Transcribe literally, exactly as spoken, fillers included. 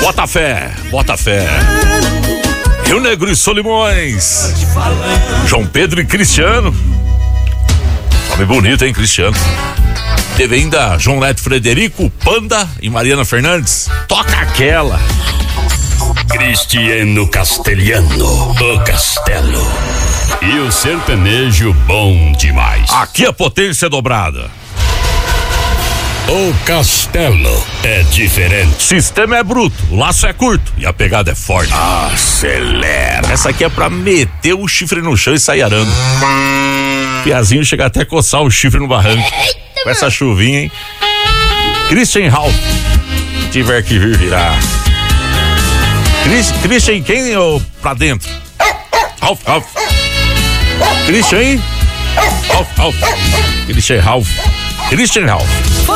Bota fé, bota fé. Rio Negro e Solimões. João Pedro e Cristiano. Nome bonito, hein, Cristiano. Teve ainda João Neto Frederico, Panda e Mariana Fernandes. Toca aquela. Cristiano Castelhano, o Castelo. E o sertanejo bom demais. Aqui a potência é dobrada. O Castelo é diferente. Sistema é bruto, o laço é curto e a pegada é forte. Acelera. Essa aqui é pra meter o chifre no chão e sair arando. Piazinho chega até a coçar o chifre no barranco. Com essa chuvinha, hein? Christian Ralph. Tiver que vir virar. Chris, Christian quem ou pra dentro? Ralph, Ralph. Christian, hein? Ralph, Ralph. Christian Ralph. Christian Ralph.